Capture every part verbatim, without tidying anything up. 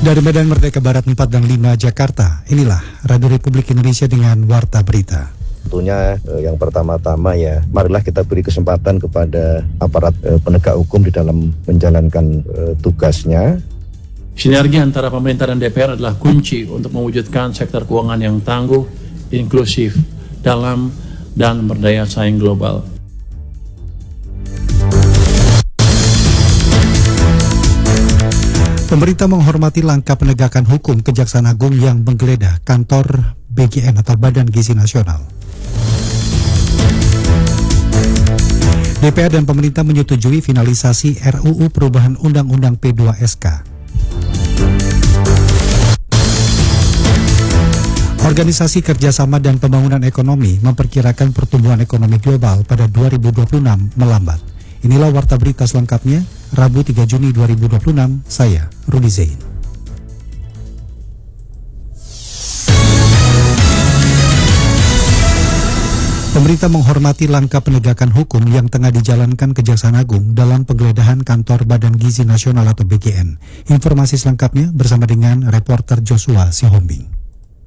Dari Medan Merdeka Barat empat dan lima Jakarta, inilah Radio Republik Indonesia dengan Warta Berita. Tentunya eh, yang pertama-tama ya, marilah kita beri kesempatan kepada aparat eh, penegak hukum di dalam menjalankan eh, tugasnya. Sinergi antara pemerintah dan D P R adalah kunci untuk mewujudkan sektor keuangan yang tangguh, inklusif, dalam, dan berdaya saing global. Pemerintah menghormati langkah penegakan hukum Kejaksaan Agung yang menggeledah kantor B G N atau Badan Gizi Nasional. D P R dan pemerintah menyetujui finalisasi R U U perubahan Undang-Undang P dua S K. Organisasi Kerjasama dan Pembangunan Ekonomi memperkirakan pertumbuhan ekonomi global pada dua ribu dua puluh enam melambat. Inilah Warta Berita selengkapnya, Rabu tiga Juni dua ribu dua puluh enam, saya Rudi Zain. Pemerintah menghormati langkah penegakan hukum yang tengah dijalankan Kejaksaan Agung dalam penggeledahan kantor Badan Gizi Nasional atau B G N. Informasi selengkapnya bersama dengan reporter Joshua Sihombing.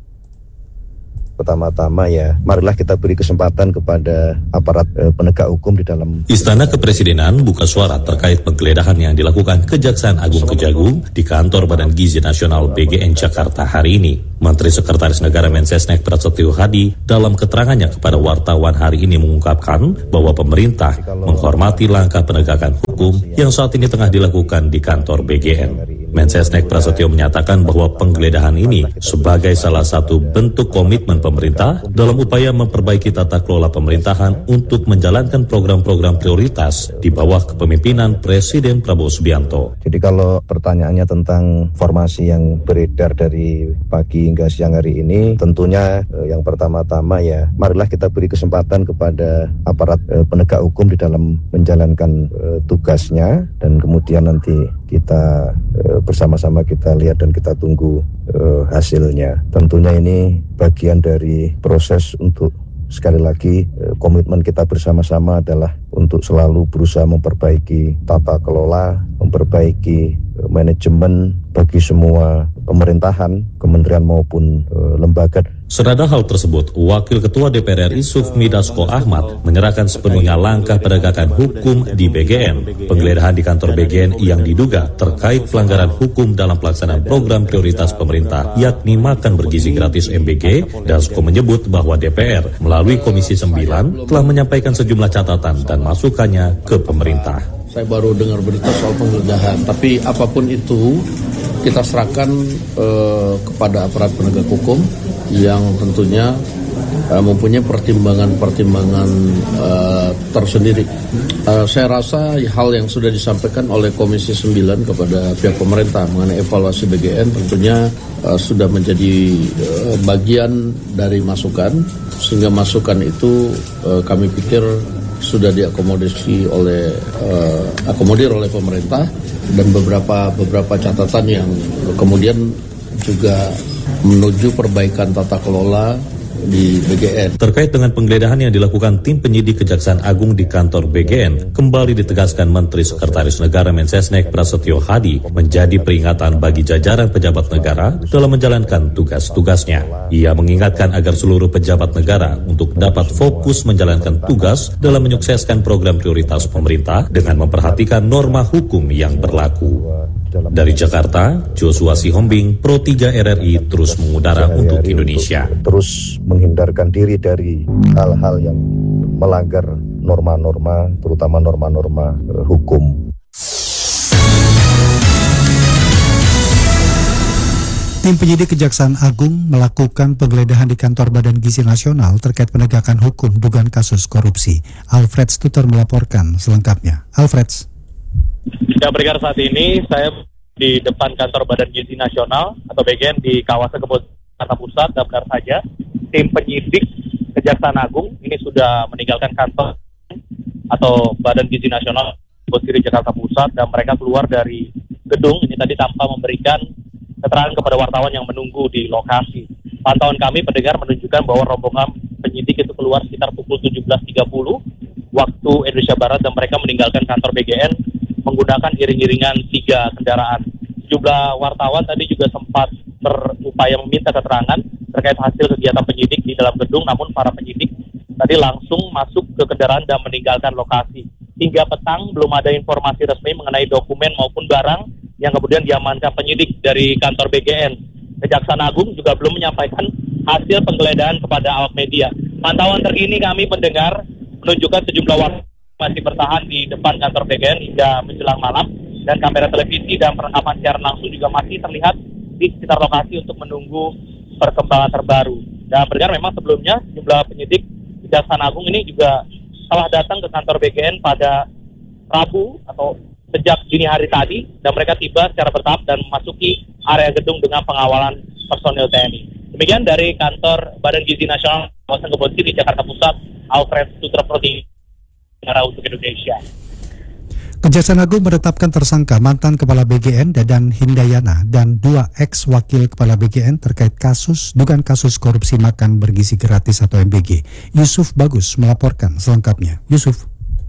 Pertama-tama ya, marilah kita beri kesempatan kepada aparat eh, penegak hukum di dalam... Istana Kepresidenan buka suara terkait penggeledahan yang dilakukan Kejaksaan Agung Kejagung di kantor Badan Gizi Nasional B G N Jakarta hari ini. Menteri Sekretaris Negara Mensesnek Prasetyo Hadi dalam keterangannya kepada wartawan hari ini mengungkapkan bahwa pemerintah menghormati langkah penegakan hukum yang saat ini tengah dilakukan di kantor B G N. Mensesnek Prasetyo menyatakan bahwa penggeledahan ini sebagai salah satu bentuk komitmen pemerintah dalam upaya memperbaiki tata kelola pemerintahan untuk menjalankan program-program prioritas di bawah kepemimpinan Presiden Prabowo Subianto. Jadi kalau pertanyaannya tentang informasi yang beredar dari pagi hingga siang hari ini, tentunya eh, yang pertama-tama ya, marilah kita beri kesempatan kepada aparat eh, penegak hukum di dalam menjalankan eh, tugasnya, dan kemudian nanti kita eh, bersama-sama kita lihat dan kita tunggu uh, hasilnya. Tentunya ini bagian dari proses untuk sekali lagi uh, komitmen kita bersama-sama adalah untuk selalu berusaha memperbaiki tata kelola, memperbaiki uh, manajemen bagi semua pemerintahan, kementerian maupun uh, lembaga. Senada hal tersebut, Wakil Ketua D P R R I Sufmi Dasko Ahmad menyerahkan sepenuhnya langkah penegakan hukum di B G N. Penggeledahan di kantor B G N yang diduga terkait pelanggaran hukum dalam pelaksanaan program prioritas pemerintah, yakni makan bergizi gratis M B G. Dasko menyebut bahwa D P R melalui Komisi sembilan telah menyampaikan sejumlah catatan dan masukannya ke pemerintah. Saya baru dengar berita soal penggeledahan, tapi apapun itu kita serahkan eh, kepada aparat penegak hukum yang tentunya uh, mempunyai pertimbangan-pertimbangan uh, tersendiri. Uh, saya rasa hal yang sudah disampaikan oleh Komisi sembilan kepada pihak pemerintah mengenai evaluasi B G N tentunya uh, sudah menjadi uh, bagian dari masukan, sehingga masukan itu uh, kami pikir sudah diakomodasi oleh uh, akomodir oleh pemerintah, dan beberapa beberapa catatan yang kemudian juga menuju perbaikan tata kelola di B G N. Terkait dengan penggeledahan yang dilakukan tim penyidik Kejaksaan Agung di kantor B G N, kembali ditegaskan Menteri Sekretaris Negara Mensesnek Prasetyo Hadi menjadi peringatan bagi jajaran pejabat negara dalam menjalankan tugas-tugasnya. Ia mengingatkan agar seluruh pejabat negara untuk dapat fokus menjalankan tugas dalam menyukseskan program prioritas pemerintah dengan memperhatikan norma hukum yang berlaku. Dari Jakarta, Joshua Sihombing, Pro tiga R R I terus mengudara untuk Indonesia. Terus menghindarkan diri dari hal-hal yang melanggar norma-norma, terutama norma-norma uh, hukum. Tim penyidik Kejaksaan Agung melakukan penggeledahan di kantor Badan Gizi Nasional terkait penegakan hukum dugaan kasus korupsi. Alfred Stuter melaporkan selengkapnya. Alfred. Ya, berikar saat ini saya di depan kantor Badan Gizi Nasional atau B G N di kawasan Kebon Jakarta Pusat, dan benar saja tim penyidik Kejaksaan Agung ini sudah meninggalkan kantor atau Badan Gizi Nasional Kebon Siri Jakarta Pusat, dan mereka keluar dari gedung ini tadi tanpa memberikan keterangan kepada wartawan yang menunggu di lokasi. Pantauan kami pendengar menunjukkan bahwa rombongan penyidik itu keluar sekitar pukul tujuh belas tiga puluh waktu Indonesia Barat, dan mereka meninggalkan kantor B G N menggunakan iring-iringan tiga kendaraan. sejumlah wartawan tadi juga sempat berupaya meminta keterangan terkait hasil kegiatan penyidik di dalam gedung, namun para penyidik tadi langsung masuk ke kendaraan dan meninggalkan lokasi. Hingga petang belum ada informasi resmi mengenai dokumen maupun barang yang kemudian diamankan penyidik dari kantor B G N. Kejaksaan Agung juga belum menyampaikan hasil penggeledahan kepada awak media. Pantauan terkini kami mendengar menunjukkan sejumlah warga masih bertahan di depan kantor B G N hingga menjelang malam, dan kamera televisi dan perekaman siaran langsung juga masih terlihat di sekitar lokasi untuk menunggu perkembangan terbaru. Dan benar memang sebelumnya sejumlah penyidik Kejaksaan Agung ini juga telah datang ke kantor B G N pada Rabu atau sejak dini hari tadi, dan mereka tiba secara bertahap dan memasuki area gedung dengan pengawalan personil T N I. Demikian dari kantor Badan Gizi Nasional kawasan Kebon Siri Jakarta Pusat, Alfred Sutraprodi untuk Indonesia. Kejaksaan Agung menetapkan tersangka mantan Kepala B G N Dadan Hindayana dan dua ex-wakil Kepala B G N terkait kasus dugaan kasus korupsi makan bergizi gratis atau M B G. Yusuf Bagus melaporkan selengkapnya. Yusuf.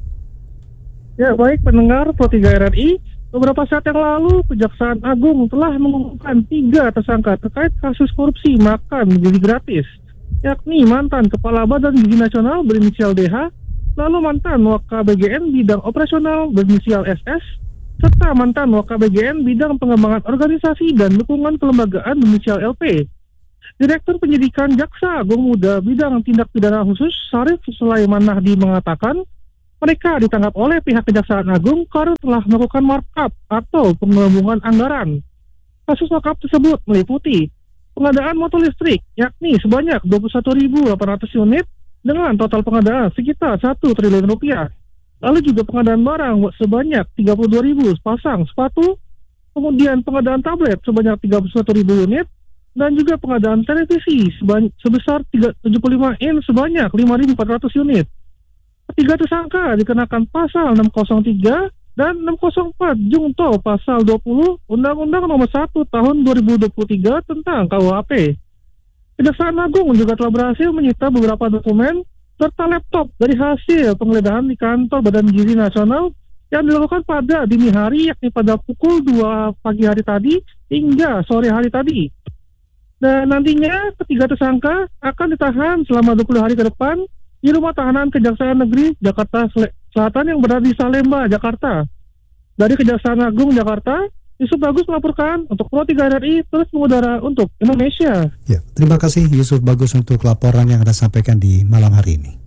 Ya, baik pendengar Pro tiga R R I, beberapa saat yang lalu Kejaksaan Agung telah mengumumkan tiga tersangka terkait kasus korupsi makan bergizi gratis, yakni mantan Kepala Badan Gizi Nasional berinisial D H, lalu mantan Waka B G N bidang operasional berinisial S S, serta mantan Waka B G N bidang pengembangan organisasi dan dukungan kelembagaan berinisial L P. Direktur Penyidikan Jaksa Agung Muda bidang tindak pidana khusus Sarif Sulaiman Nahdi mengatakan mereka ditangkap oleh pihak Kejaksaan Agung karena telah melakukan markup atau pengelambungan anggaran. Kasus markup tersebut meliputi pengadaan motor listrik yakni sebanyak dua puluh satu ribu delapan ratus unit dengan total pengadaan sekitar satu triliun rupiah. Lalu juga pengadaan barang sebanyak tiga puluh dua ribu pasang sepatu, kemudian pengadaan tablet sebanyak tiga puluh satu ribu unit, dan juga pengadaan televisi sebanyak, sebesar tujuh puluh lima inch sebanyak lima ribu empat ratus unit. Ketiga tersangka dikenakan pasal enam nol tiga dan enam nol empat Jungto pasal dua puluh Undang-Undang Nomor satu Tahun dua ribu dua puluh tiga tentang K U H P. Kejaksaan Agung juga telah berhasil menyita beberapa dokumen serta laptop dari hasil penggeledahan di kantor Badan Gizi Nasional yang dilakukan pada dini hari, yakni pada pukul dua pagi hari tadi hingga sore hari tadi. Dan nantinya ketiga tersangka akan ditahan selama dua puluh hari ke depan di Rumah Tahanan Kejaksaan Negeri Jakarta Selatan yang berada di Salemba, Jakarta. Dari Kejaksaan Agung Jakarta, Yusuf Bagus melaporkan untuk Pro tiga R R I terus mengudara untuk Indonesia. Ya, terima kasih Yusuf Bagus untuk laporan yang Anda sampaikan di malam hari ini.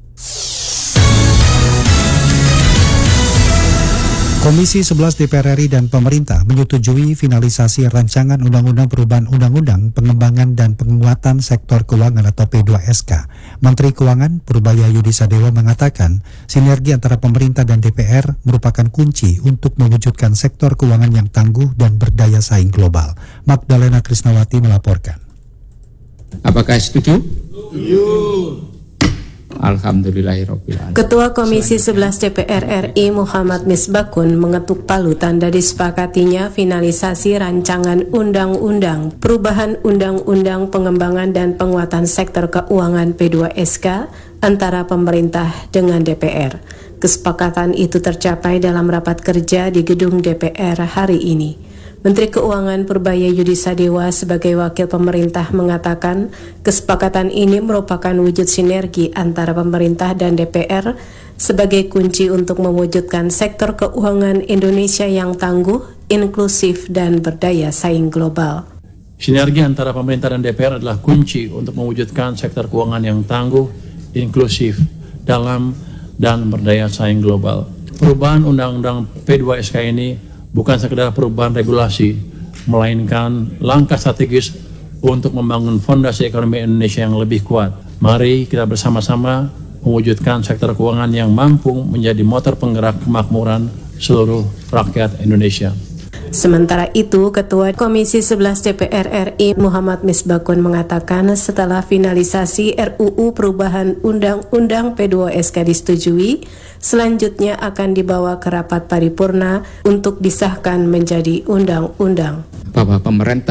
Komisi sebelas D P R R I dan pemerintah menyetujui finalisasi rancangan Undang-Undang Perubahan Undang-Undang Pengembangan dan Penguatan Sektor Keuangan atau P dua S K. Menteri Keuangan Purbaya Yudi Sadewa mengatakan sinergi antara pemerintah dan D P R merupakan kunci untuk mewujudkan sektor keuangan yang tangguh dan berdaya saing global. Magdalena Krisnawati melaporkan. Apakah setuju? Setuju. Alhamdulillahirabbil alamin. Ketua Komisi sebelas D P R R I Muhammad Misbakun mengetuk palu tanda disepakatinya finalisasi rancangan Undang-Undang Perubahan Undang-Undang Pengembangan dan Penguatan Sektor Keuangan P dua S K antara pemerintah dengan D P R. Kesepakatan itu tercapai dalam rapat kerja di gedung D P R hari ini. Menteri Keuangan Purbaya Yudi Sadewa sebagai wakil pemerintah mengatakan kesepakatan ini merupakan wujud sinergi antara pemerintah dan D P R sebagai kunci untuk mewujudkan sektor keuangan Indonesia yang tangguh, inklusif, dan berdaya saing global. Sinergi antara pemerintah dan D P R adalah kunci untuk mewujudkan sektor keuangan yang tangguh, inklusif, dalam, dan berdaya saing global. Perubahan Undang-Undang P dua S K ini bukan sekedar perubahan regulasi, melainkan langkah strategis untuk membangun fondasi ekonomi Indonesia yang lebih kuat. Mari kita bersama-sama mewujudkan sektor keuangan yang mampu menjadi motor penggerak kemakmuran seluruh rakyat Indonesia. Sementara itu, Ketua Komisi sebelas D P R R I Muhammad Misbakun mengatakan setelah finalisasi R U U Perubahan Undang-Undang P dua S K disetujui, selanjutnya akan dibawa ke rapat paripurna untuk disahkan menjadi undang-undang. Bahwa pemerintah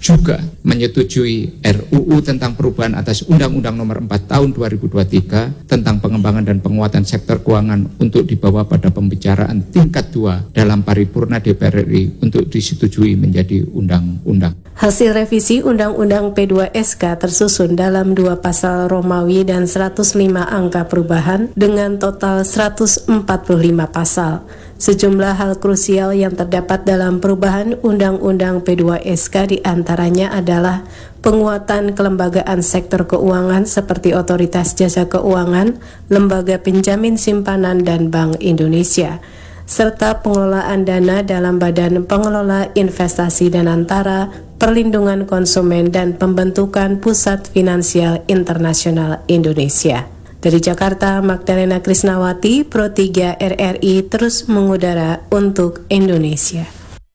juga menyetujui R U U tentang perubahan atas Undang-Undang Nomor empat Tahun dua ribu dua puluh tiga tentang pengembangan dan penguatan sektor keuangan untuk dibawa pada pembicaraan tingkat dua dalam paripurna D P R R I untuk disetujui menjadi undang-undang. Hasil revisi Undang-Undang P dua S K tersusun dalam dua pasal Romawi dan seratus lima angka perubahan dengan total seratus empat puluh lima pasal. Sejumlah hal krusial yang terdapat dalam perubahan Undang-Undang P dua S K diantaranya adalah penguatan kelembagaan sektor keuangan seperti Otoritas Jasa Keuangan, Lembaga Penjamin Simpanan, dan Bank Indonesia, serta pengelolaan dana dalam Badan Pengelola Investasi dan Antara, Perlindungan Konsumen, dan pembentukan Pusat Finansial Internasional Indonesia. Dari Jakarta, Magdalena Krisnawati, Pro tiga R R I terus mengudara untuk Indonesia.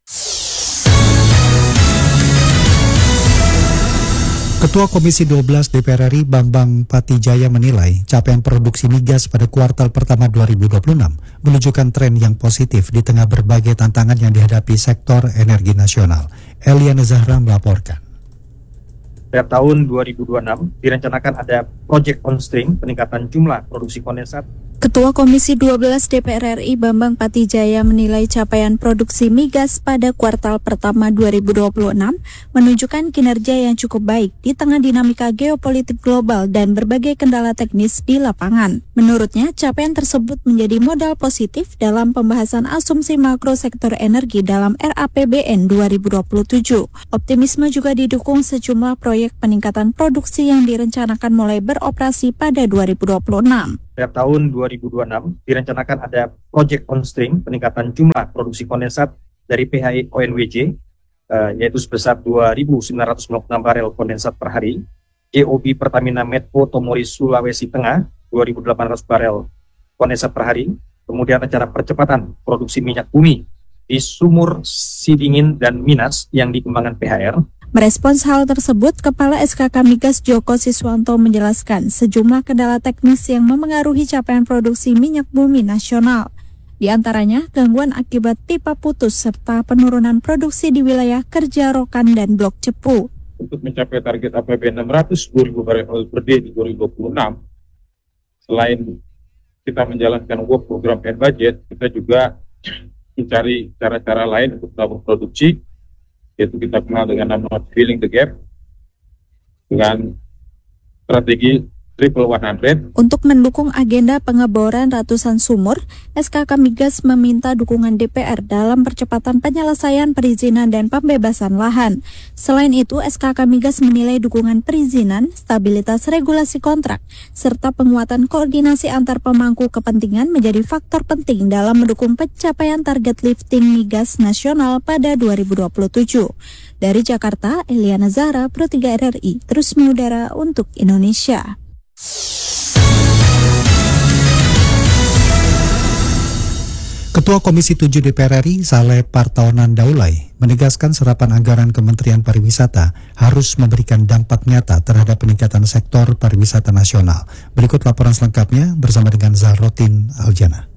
Ketua Komisi dua belas D P R R I Bambang Patijaya menilai capaian produksi migas pada kuartal pertama dua ribu dua puluh enam menunjukkan tren yang positif di tengah berbagai tantangan yang dihadapi sektor energi nasional. Eliana Zahra melaporkan. Setiap tahun dua ribu dua puluh enam direncanakan ada project on stream peningkatan jumlah produksi kondensat. Ketua Komisi dua belas D P R R I Bambang Patijaya menilai capaian produksi migas pada kuartal pertama dua ribu dua puluh enam menunjukkan kinerja yang cukup baik di tengah dinamika geopolitik global dan berbagai kendala teknis di lapangan. Menurutnya, capaian tersebut menjadi modal positif dalam pembahasan asumsi makro sektor energi dalam R A P B N dua ribu dua puluh tujuh. Optimisme juga didukung sejumlah proyek peningkatan produksi yang direncanakan mulai beroperasi pada dua ribu dua puluh enam. Setiap tahun dua ribu dua puluh enam direncanakan ada project on stream peningkatan jumlah produksi kondensat dari P H I O N W J uh, yaitu sebesar dua ribu sembilan ratus sembilan puluh enam barel kondensat per hari, G O B Pertamina Medco Tomori Sulawesi Tengah dua ribu delapan ratus barel kondensat per hari, kemudian rencana percepatan produksi minyak bumi di Sumur Sidingin dan Minas yang dikembangkan P H R. Merespons hal tersebut, Kepala S K K Migas Joko Siswanto menjelaskan sejumlah kendala teknis yang memengaruhi capaian produksi minyak bumi nasional. Di antaranya, gangguan akibat pipa putus serta penurunan produksi di wilayah Kerja Rokan dan Blok Cepu. Untuk mencapai target A P B enam ratus dua ribu barel per day di dua ribu dua puluh enam, selain kita menjalankan work program and budget, kita juga mencari cara-cara lain untuk tabung produksi, yaitu kita kenal dengan nama filling the gap dengan strategi triple one hundred. Untuk mendukung agenda pengeboran ratusan sumur, S K K Migas meminta dukungan D P R dalam percepatan penyelesaian perizinan dan pembebasan lahan. Selain itu, S K K Migas menilai dukungan perizinan, stabilitas regulasi kontrak, serta penguatan koordinasi antar pemangku kepentingan menjadi faktor penting dalam mendukung pencapaian target lifting migas nasional pada dua ribu dua puluh tujuh. Dari Jakarta, Eliana Zahra, Pro tiga R R I, terus mengudara untuk Indonesia. Ketua Komisi tujuh D P R R I Saleh Partonan Daulay menegaskan serapan anggaran Kementerian Pariwisata harus memberikan dampak nyata terhadap peningkatan sektor pariwisata nasional. Berikut laporan selengkapnya bersama dengan Zahrotin Aljana.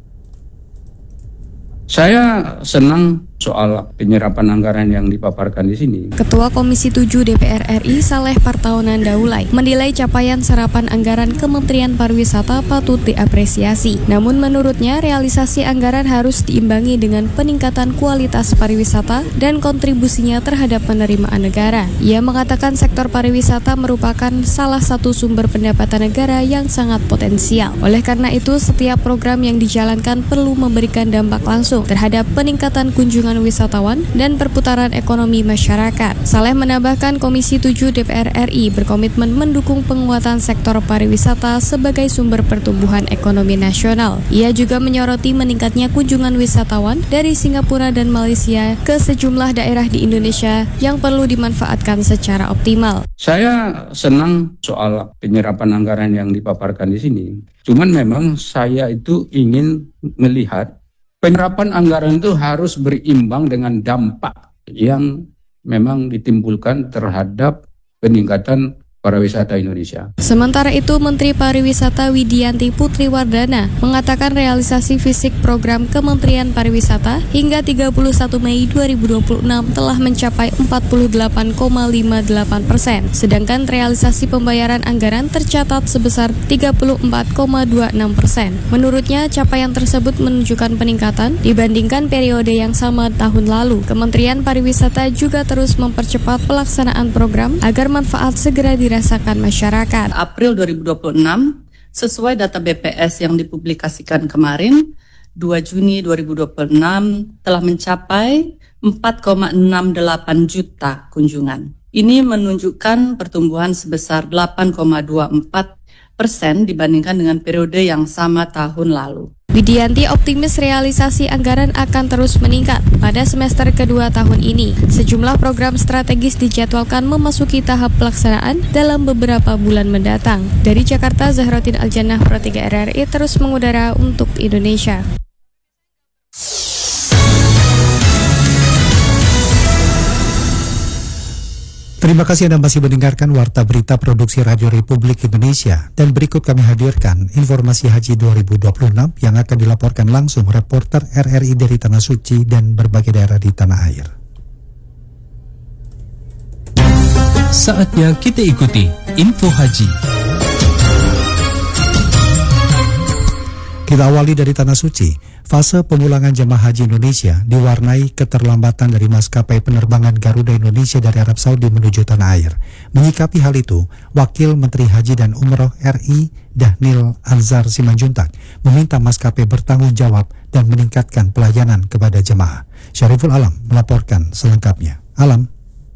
Saya senang soal penyerapan anggaran yang dipaparkan di sini. Ketua Komisi tujuh D P R R I Saleh Partaunan Daulay menilai capaian serapan anggaran Kementerian Pariwisata patut diapresiasi. Namun menurutnya realisasi anggaran harus diimbangi dengan peningkatan kualitas pariwisata dan kontribusinya terhadap penerimaan negara. Ia mengatakan sektor pariwisata merupakan salah satu sumber pendapatan negara yang sangat potensial. Oleh karena itu, setiap program yang dijalankan perlu memberikan dampak langsung terhadap peningkatan kunjungan wisatawan dan perputaran ekonomi masyarakat. Saleh menambahkan Komisi tujuh D P R R I berkomitmen mendukung penguatan sektor pariwisata sebagai sumber pertumbuhan ekonomi nasional. Ia juga menyoroti meningkatnya kunjungan wisatawan dari Singapura dan Malaysia ke sejumlah daerah di Indonesia yang perlu dimanfaatkan secara optimal. Saya senang soal penyerapan anggaran yang dipaparkan di sini. Cuman memang saya itu ingin melihat penyerapan anggaran itu harus berimbang dengan dampak yang memang ditimbulkan terhadap peningkatan pariwisata Indonesia. Sementara itu, Menteri Pariwisata Widianti Putriwardana mengatakan realisasi fisik program Kementerian Pariwisata hingga tiga puluh satu Mei dua ribu dua puluh enam telah mencapai empat puluh delapan koma lima delapan persen, sedangkan realisasi pembayaran anggaran tercatat sebesar tiga puluh empat koma dua enam persen. Menurutnya, capaian tersebut menunjukkan peningkatan dibandingkan periode yang sama tahun lalu. Kementerian Pariwisata juga terus mempercepat pelaksanaan program agar manfaat segera dirasakan masyarakat. April dua ribu dua puluh enam, sesuai data B P S yang dipublikasikan kemarin, dua Juni dua ribu dua puluh enam telah mencapai empat koma enam delapan juta kunjungan. Ini menunjukkan pertumbuhan sebesar delapan koma dua empat persen dibandingkan dengan periode yang sama tahun lalu. Widianti optimis realisasi anggaran akan terus meningkat pada semester kedua tahun ini. Sejumlah program strategis dijadwalkan memasuki tahap pelaksanaan dalam beberapa bulan mendatang. Dari Jakarta, Zahrotin Aljannah, Pro tiga R R I terus mengudara untuk Indonesia. Terima kasih Anda masih mendengarkan Warta Berita Produksi Radio Republik Indonesia. Dan berikut kami hadirkan informasi Haji dua ribu dua puluh enam yang akan dilaporkan langsung reporter R R I dari Tanah Suci dan berbagai daerah di tanah air. Saatnya kita ikuti Info Haji. Kita awali dari Tanah Suci. Fase pemulangan jemaah haji Indonesia diwarnai keterlambatan dari maskapai penerbangan Garuda Indonesia dari Arab Saudi menuju tanah air. Menyikapi hal itu, Wakil Menteri Haji dan Umroh R I Dhanil Anzar Simanjuntak meminta maskapai bertanggung jawab dan meningkatkan pelayanan kepada jemaah. Syariful Alam melaporkan selengkapnya. Alam.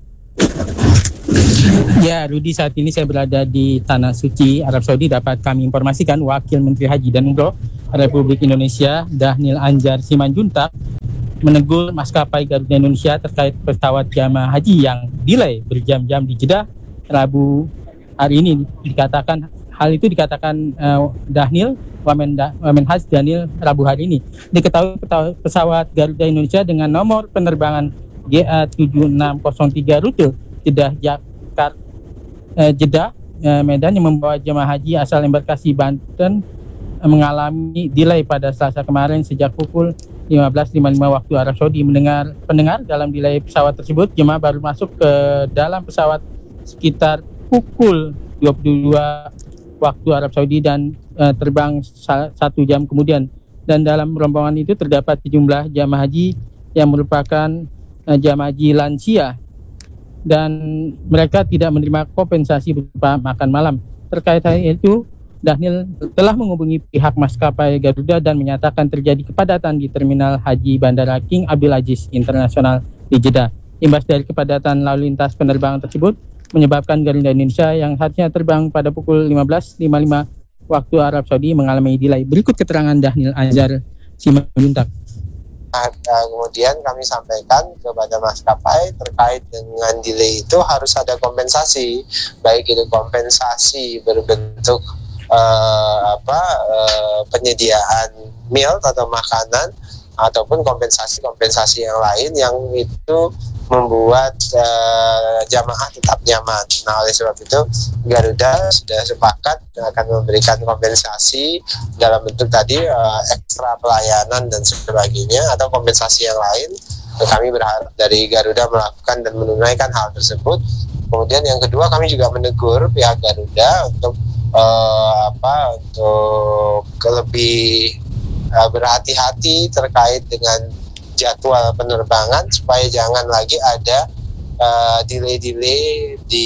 Ya, Rudi, saat ini saya berada di Tanah Suci, Arab Saudi. Dapat kami informasikan Wakil Menteri Haji dan Umroh Republik Indonesia Dhanil Anzar Simanjuntak menegur maskapai Garuda Indonesia terkait pesawat jamaah haji yang delay berjam-jam di Jeddah Rabu hari ini. Dikatakan hal itu dikatakan uh, Dhanil Wamen, Wamen Haj Dhanil Rabu hari ini. Diketahui pesawat Garuda Indonesia dengan nomor penerbangan G A tujuh enam nol tiga rute Jeddah Jakarta eh, Jeddah eh, Medan yang membawa jemaah haji asal embarkasi Banten eh, mengalami delay pada Selasa kemarin sejak pukul lima belas lima puluh lima waktu Arab Saudi. Mendengar pendengar dalam delay pesawat tersebut, jemaah baru masuk ke dalam pesawat sekitar pukul dua puluh dua waktu Arab Saudi dan eh, terbang satu jam kemudian. Dan dalam rombongan itu terdapat sejumlah jemaah haji yang merupakan eh, jemaah haji lansia dan mereka tidak menerima kompensasi berupa makan malam. Terkait hal itu, Dhanil telah menghubungi pihak maskapai Garuda dan menyatakan terjadi kepadatan di Terminal Haji Bandara King Abdul Aziz Internasional di Jeddah. Imbas dari kepadatan lalu lintas penerbangan tersebut menyebabkan Garuda Indonesia yang harusnya terbang pada pukul lima belas lima puluh lima waktu Arab Saudi mengalami delay. Berikut keterangan Dhanil Anzar Simanjuntak. Nah, kemudian kami sampaikan kepada maskapai terkait dengan delay itu harus ada kompensasi, baik itu kompensasi berbentuk uh, apa uh, penyediaan meal atau makanan ataupun kompensasi-kompensasi yang lain yang itu membuat uh, jamaah tetap nyaman. Nah, oleh sebab itu Garuda sudah sepakat akan memberikan kompensasi dalam bentuk tadi uh, ekstra pelayanan dan sebagainya atau kompensasi yang lain. Kami berharap dari Garuda melakukan dan menunaikan hal tersebut. Kemudian yang kedua, kami juga menegur pihak Garuda untuk uh, apa untuk lebih uh, berhati-hati terkait dengan jadwal penerbangan supaya jangan lagi ada uh, delay-delay di,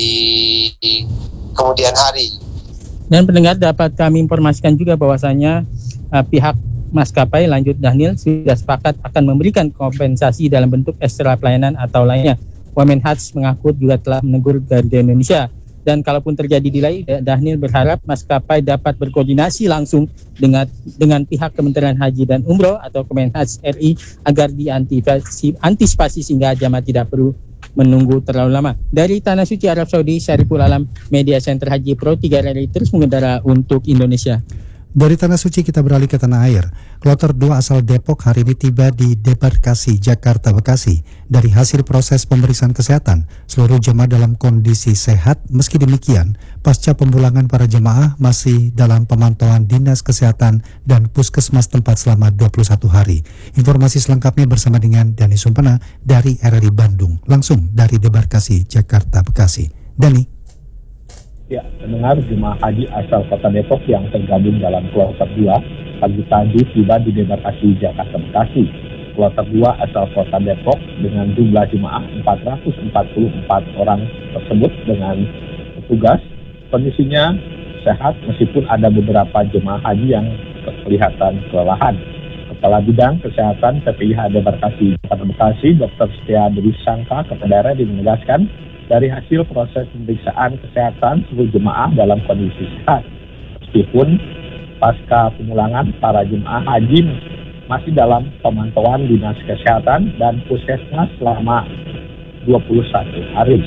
di kemudian hari. Dan pendengar, dapat kami informasikan juga bahwasanya uh, pihak maskapai lanjut Dhanil sudah sepakat akan memberikan kompensasi dalam bentuk ekstra pelayanan atau lainnya. Wamen Haj mengaku juga telah menegur Garuda Indonesia. Dan kalaupun terjadi delay, Dhanil berharap maskapai dapat berkoordinasi langsung dengan dengan pihak Kementerian Haji dan Umroh atau Kemenhaj R I agar diantisipasi sehingga jamaah tidak perlu menunggu terlalu lama. Dari Tanah Suci Arab Saudi, Syariful Alam, Media Center Haji Pro tiga R R I terus mengudara untuk Indonesia. Dari Tanah Suci kita beralih ke tanah air. Kloter dua asal Depok hari ini tiba di debarkasi Jakarta Bekasi. Dari hasil proses pemeriksaan kesehatan, seluruh jemaah dalam kondisi sehat. Meski demikian, pasca pemulangan para jemaah masih dalam pemantauan Dinas Kesehatan dan Puskesmas tempat selama dua puluh satu hari. Informasi selengkapnya bersama dengan Dani Sumpena dari R R I Bandung, langsung dari debarkasi Jakarta Bekasi. Dani. Ya, mendengar jemaah haji asal Kota Depok yang tergabung dalam kloter dua pagi tadi tiba di debarkasi Jakarta Bekasi. Kloter dua asal Kota Depok dengan jumlah jemaah empat ratus empat puluh empat orang tersebut dengan petugas kondisinya sehat meskipun ada beberapa jemaah haji yang kelihatan kelelahan. Kepala Bidang Kesehatan P P I H Debarkasi Jakarta Bekasi, Dokter Setia Dwi Sangka kepada R R I menegaskan dari hasil proses pemeriksaan kesehatan seluruh jemaah dalam kondisi sehat. Meskipun pasca pemulangan para jemaah haji masih dalam pemantauan Dinas Kesehatan dan Puskesmas selama dua puluh satu hari.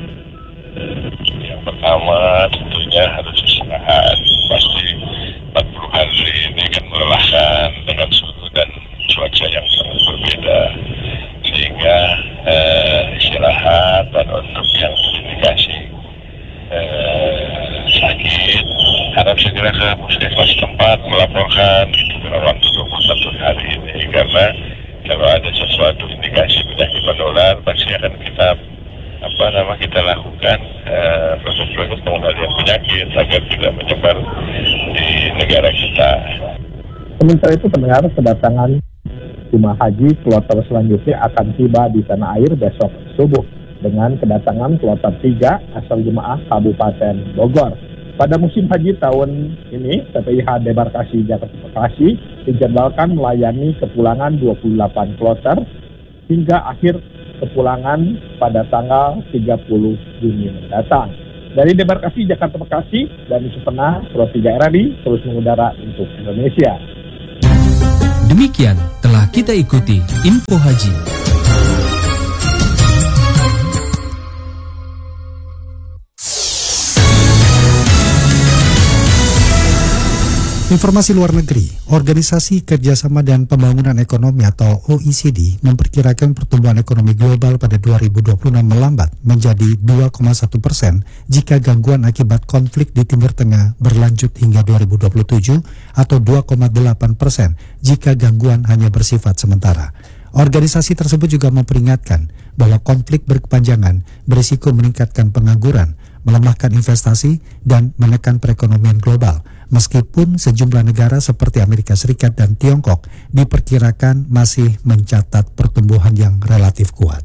Yang pertama tentunya harus istirahat. Pasti empat puluh hari ini kan melelahkan dengan suhu dan cuaca yang sangat berbeda. Sehingga eh, istirahat, dan untuk yang terindikasi eh, sakit harap segera ke puskesmas tempat melaporkan itu dalam waktu dua puluh satu hari ini, karena kalau ada sesuatu indikasi penyakit menular pasti akan kita apa nama kita lakukan eh, proses-proses pengendalian penyakit agar tidak menyebar di negara kita. Sementara itu pendengar, kedatangan jemaah haji kloter selanjutnya akan tiba di tanah air besok subuh dengan kedatangan kloter tiga asal jemaah Kabupaten Bogor. Pada musim haji tahun ini, P P I H Debarkasi Jakarta Bekasi dijadwalkan melayani kepulangan dua puluh delapan kloter hingga akhir kepulangan pada tanggal tiga puluh Juni mendatang. Dari Debarkasi Jakarta Bekasi, Dani Sumpena, Pro tiga R R I, terus mengudara untuk Indonesia. Demikian telah kita ikuti Info Haji. Informasi luar negeri, Organisasi Kerjasama dan Pembangunan Ekonomi atau O E C D memperkirakan pertumbuhan ekonomi global pada dua ribu dua puluh enam melambat menjadi dua koma satu persen jika gangguan akibat konflik di Timur Tengah berlanjut hingga dua ribu dua puluh tujuh atau dua koma delapan persen jika gangguan hanya bersifat sementara. Organisasi tersebut juga memperingatkan bahwa konflik berkepanjangan berisiko meningkatkan pengangguran, melemahkan investasi, dan menekan perekonomian global. Meskipun sejumlah negara seperti Amerika Serikat dan Tiongkok diperkirakan masih mencatat pertumbuhan yang relatif kuat.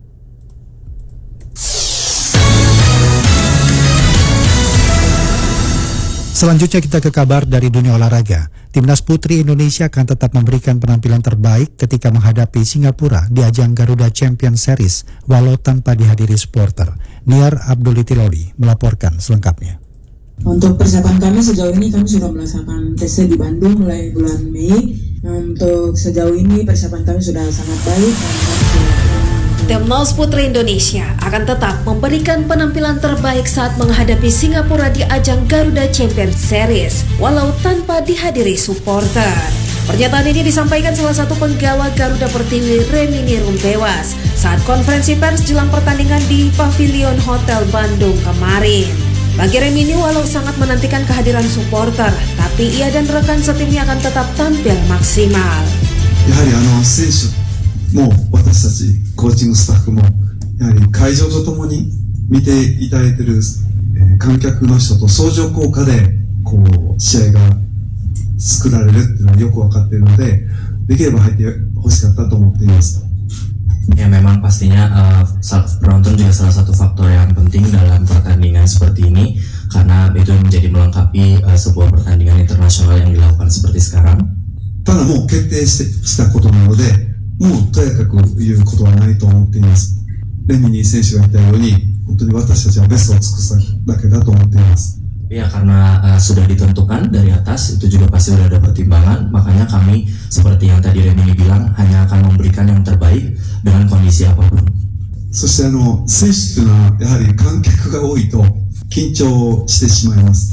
Selanjutnya kita ke kabar dari dunia olahraga. Timnas Putri Indonesia akan tetap memberikan penampilan terbaik ketika menghadapi Singapura di ajang Garuda Champion Series walau tanpa dihadiri supporter. Niar Abdullitiloli melaporkan selengkapnya. Untuk persiapan kami sejauh ini kami sudah melaksanakan tes di Bandung mulai bulan Mei. Untuk sejauh ini persiapan kami sudah sangat baik. Timnas Putri Indonesia akan tetap memberikan penampilan terbaik saat menghadapi Singapura di ajang Garuda Champion Series walau tanpa dihadiri supporter. Pernyataan ini disampaikan salah satu penggawa Garuda Pertiwi Remini Rumbewas saat konferensi pers jelang pertandingan di Pavilion Hotel Bandung kemarin. Bagi Remini, walau sangat menantikan kehadiran supporter, tapi ia dan rekan setimnya akan tetap tampil maksimal. やはりあの選手も私たちコーチングスタッフもやはり会場とともに見ていただいている、えー、観客の人と相乗効果でこう試合が作られるっていうのはよく分かっているので、できれば入ってほしかったと思っています。 Ya memang pastinya uh, penonton juga salah satu faktor yang penting dalam pertandingan seperti ini karena itu menjadi melengkapi uh, sebuah pertandingan internasional yang dilakukan seperti sekarang. ただもう決定したことなので、もうとやかく言うことはないと思っています。レミニー選手が言ったように、本当に私たちはベストを尽くすだけだと思っています。 Ya karena uh, sudah ditentukan dari atas itu juga pasti sudah ada pertimbangan, makanya kami seperti yang tadi Remini bilang hanya akan memberikan yang terbaik dengan kondisi apapun. そしてあの選手というのはやはり観客が多いと緊張してしまいます。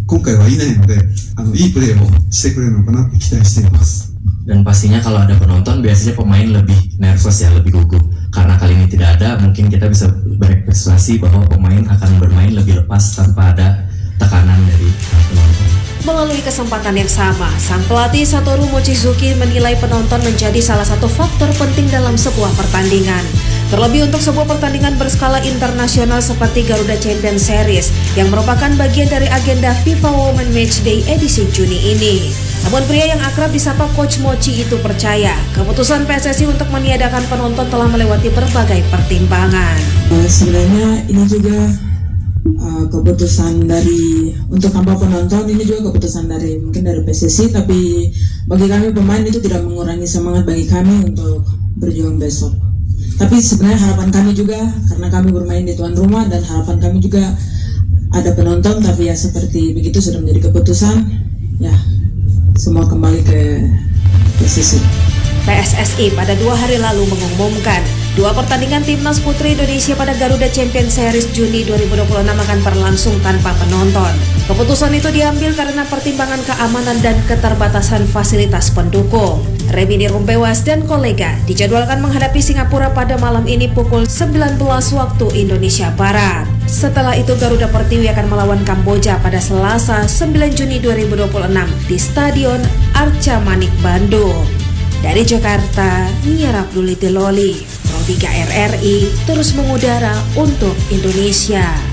今回はいないので、あのいいプレーをしてくれるのかなって期待しています。 Dan pastinya kalau ada penonton biasanya pemain lebih nervous ya, lebih gugup. Karena kali ini tidak ada, mungkin kita bisa berekspektasi bahwa pemain akan bermain lebih lepas tanpa ada tekanan dari penonton. Melalui kesempatan yang sama, sang pelatih Satoru Mochizuki menilai penonton menjadi salah satu faktor penting dalam sebuah pertandingan. Terlebih untuk sebuah pertandingan berskala internasional seperti Garuda Champions Series yang merupakan bagian dari agenda FIFA Women Matchday edisi Juni ini. Namun pria yang akrab disapa Coach Mochi itu percaya keputusan P S S I untuk meniadakan penonton telah melewati berbagai pertimbangan. Sebenarnya ini juga uh, keputusan dari untuk tanpa penonton, ini juga keputusan dari mungkin dari P S S I, tapi bagi kami pemain itu tidak mengurangi semangat bagi kami untuk berjuang besok. Tapi sebenarnya harapan kami juga, karena kami bermain di tuan rumah dan harapan kami juga ada penonton, tapi ya seperti begitu sudah menjadi keputusan, ya semua kembali ke P S S I. P S S I pada dua hari lalu mengumumkan dua pertandingan Timnas Putri Indonesia pada Garuda Champions Series Juni dua ribu dua puluh enam akan berlangsung tanpa penonton. Keputusan itu diambil karena pertimbangan keamanan dan keterbatasan fasilitas pendukung. Remini Rumpewas dan kolega dijadwalkan menghadapi Singapura pada malam ini pukul sembilan belas waktu Indonesia Barat. Setelah itu Garuda Pertiwi akan melawan Kamboja pada Selasa sembilan Juni dua ribu dua puluh enam di Stadion Arca Manik, Bandung. Dari Jakarta, Nia Abdullah Loli, Pro tiga R R I terus mengudara untuk Indonesia.